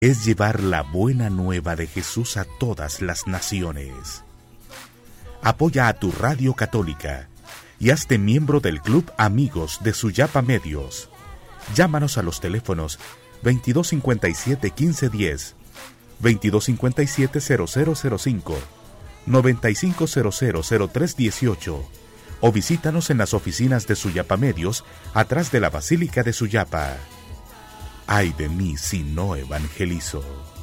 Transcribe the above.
es llevar la buena nueva de Jesús a todas las naciones. Apoya a tu radio católica y hazte miembro del Club Amigos de Suyapa Medios. Llámanos a los teléfonos 2257-1510, 2257-0005, 9500-0318 o visítanos en las oficinas de Suyapa Medios atrás de la Basílica de Suyapa. Ay de mí si no evangelizo.